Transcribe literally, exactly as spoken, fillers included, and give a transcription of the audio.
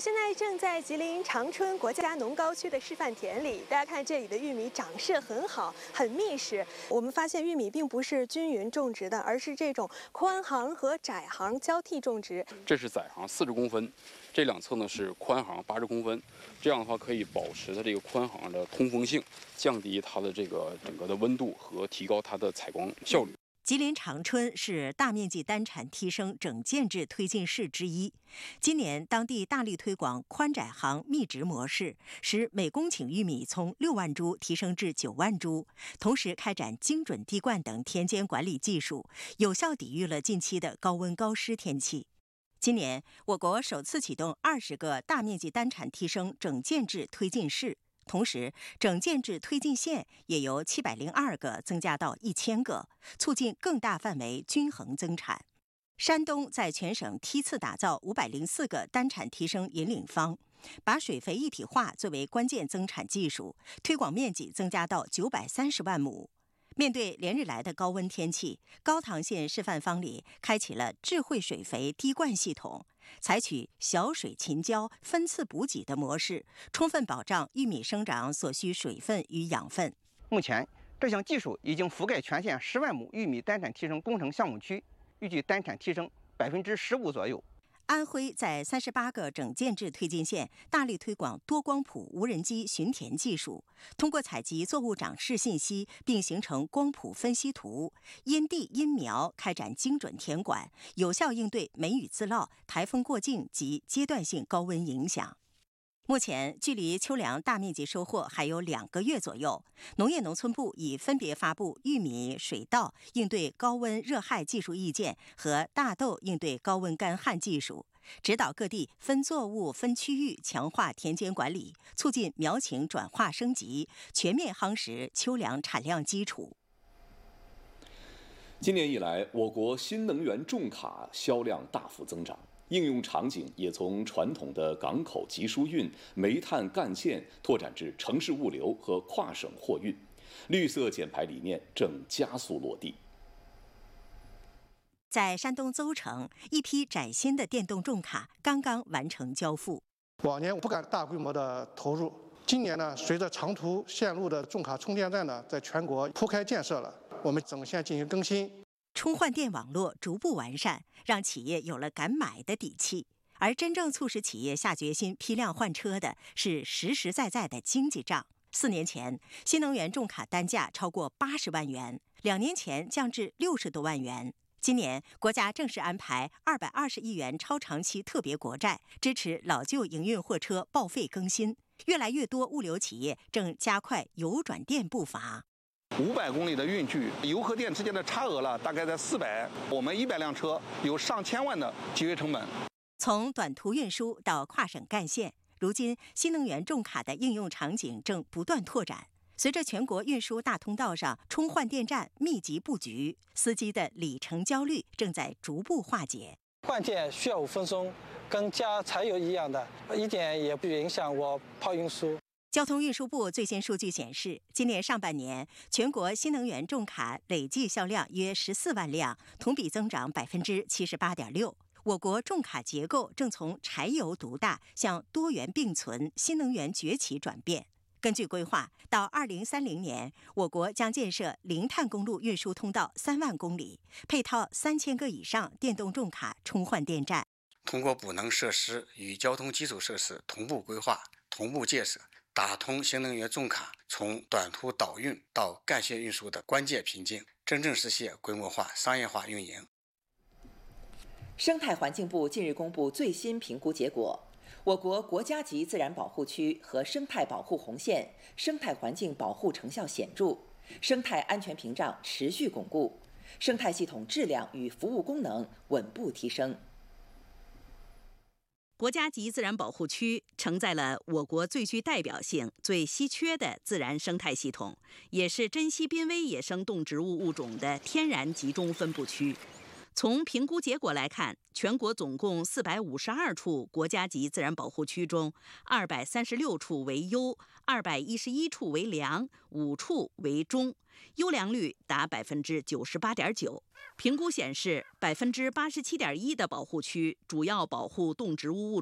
现在正在吉林长春国家农高区的示范田里，大家看这里的玉米长势很好，很密实。我们发现玉米并不是均匀种植的，而是这种宽行和窄行交替种植。 这是窄行四十公分，这两侧呢是宽行八十公分。这样的话可以保持它这个宽行的通风性，降低它的这个整个的温度和提高它的采光效率。 吉林长春是大面积单产提升整建制推进市之一。今年，当地大力推广宽窄行密植模式，使每公顷玉米从六万株提升至九万株，同时开展精准滴灌等田间管理技术，有效抵御了近期的高温高湿天气。今年，我国首次启动二十个大面积单产提升整建制推进市。同时，整建制推进县也由七百零二个增加到一千个，促进更大范围均衡增产。山东在全省梯次打造五百零四个单产提升引领方，把水肥一体化作为关键增产技术，推广面积增加到九百三十万亩。面对连日来的高温天气，高唐县示范方里开启了智慧水肥滴灌系统，采取小水勤浇、分次补给的模式，充分保障玉米生长所需水分与养分。 目前，这项技术已经覆盖全县十万亩玉米单产提升工程项目区，预计单产提升百分之十五左右。 安徽在三十八个整建制推进县大力推广多光谱无人机巡田技术，通过采集作物长势信息，并形成光谱分析图，因地因苗开展精准田管，有效应对梅雨自涝、台风过境及阶段性高温影响。目前，距离秋粮大面积收获还有两个月左右，农业农村部已分别发布玉米、水稻应对高温热害技术意见和大豆应对高温干旱技术，指导各地分作物、分区域强化田间管理，促进苗情转化升级，全面夯实秋粮产量基础。 今年以来，我国新能源重卡销量大幅增长。应用场景也从传统的港口集疏运、煤炭干线拓展至城市物流和跨省货运，绿色减排理念正加速落地。 在山东邹城，一批崭新的电动重卡刚刚完成交付。 往年不敢大规模的投入，今年呢，随着长途线路的重卡充电站呢在全国铺开建设了，我们整线进行更新。 充换电网络逐步完善，让企业有了敢买的底气。而真正促使企业下决心批量换车的是实实在在的经济账。四年前，新能源重卡单价超过八十万元，两年前降至六十多万元。今年，国家正式安排二百二十亿元超长期特别国债，支持老旧营运货车报废更新。越来越多物流企业正加快油转电步伐。 五百公里的运距，油和电之间的差额了，大概在四百。我们一百辆车有上千万的节约成本。 从短途运输到跨省干线，如今新能源重卡的应用场景正不断拓展。随着全国运输大通道上充换电站密集布局，司机的里程焦虑正在逐步化解。 换电需要五分钟，跟加柴油一样的，一点也不影响我跑运输。 交通运输部最新数据显示，今年上半年全国新能源重卡累计销量约十四万辆，同比增长百分之七十八点六。我国重卡结构正从柴油独大向多元并存、新能源崛起转变。根据规划，到二零三零年，我国将建设零碳公路运输通道三万公里，配套三千个以上电动重卡充换电站。 通过补能设施与交通基础设施同步规划、同步建设，打通新能源重卡从短途导运到干线运输的关键瓶颈，真正实现规模化、商业化运营。 生态环境部近日公布最新评估结果，我国国家级自然保护区和生态保护红线生态环境保护成效显著，生态安全屏障持续巩固，生态系统质量与服务功能稳步提升。 国家级自然保护区承载了我国最具代表性、最稀缺的自然生态系统，也是珍稀濒危野生动植物物种的天然集中分布区。从评估结果来看，全国总共四百五十二处国家级自然保护区中，二百三十六处为优，二百一十一处为良，五处为中，优良率达百分之九十八点九。评估显示，百分之八十七点一的保护区主要保护动植物物种。